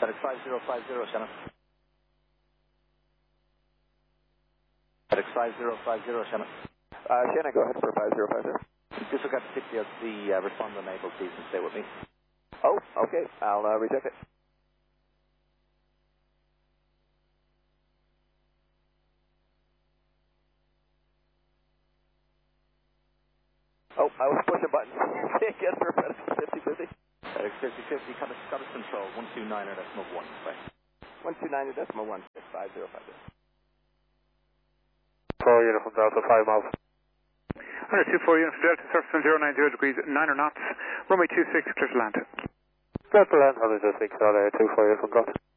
FedEx 5050, Shannon. FedEx 5050, Shannon. Shannon, go ahead for 5050. Disregard particularly the responder enabled, please, and stay with me. Oh, okay. I'll reject it. Oh, I was pushing buttons. Say again for FedEx 5050. FedEx 5050, Scottish Control, 129.1. Bye. 129.1, 5050. 4 Uniform Delta, 5 miles. 124 Uniform Delta, surface 090 degrees, 9 knots, runway 26, clear to land. Clear to land, 106, 24 Uniform Delta.